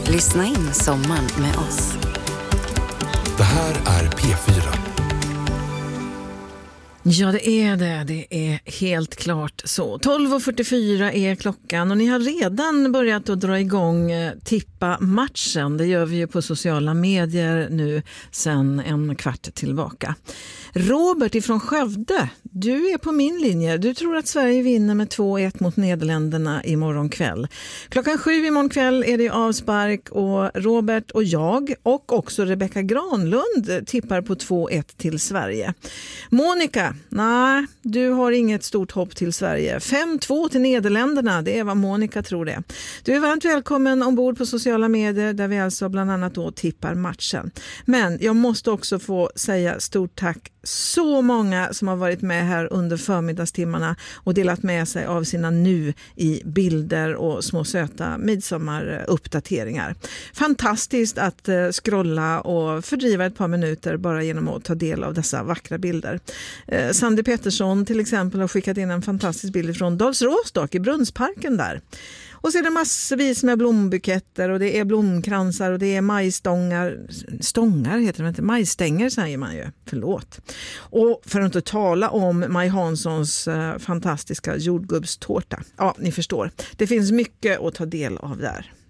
Lyssna in sommaren med oss. Det här är P4. Ja, det är det. Det är helt klart så. 12.44 är klockan och ni har redan börjat att dra igång tippa matchen. Det gör vi ju på sociala medier nu sedan en kvart tillbaka. Robert ifrån Skövde, du är på min linje. Du tror att Sverige vinner med 2-1 mot Nederländerna imorgon kväll. Klockan 7 imorgon kväll är det avspark och Robert och jag och också Rebecka Granlund tippar på 2-1 till Sverige. Monica, nej, du har inget stort hopp till Sverige. 5-2 till Nederländerna, det är vad Monica tror det. Du är varmt välkommen ombord på sociala medier där vi alltså bland annat då tippar matchen. Men jag måste också få säga stort tack så många som har varit med här under förmiddagstimmarna och delat med sig av sina nu i bilder och små söta midsommaruppdateringar. Fantastiskt att scrolla och fördriva ett par minuter bara genom att ta del av dessa vackra bilder. Sandy Pettersson till exempel har skickat in en fantastisk bild från Dals Råstock i Brunnsparken där. Och så är det massvis med blombuketter och det är blomkransar och det är majstångar. Stångar heter det inte, majstänger säger man ju. Förlåt. Och för att inte tala om Maj Hanssons fantastiska jordgubbstårta. Ja, ni förstår. Det finns mycket att ta del av där.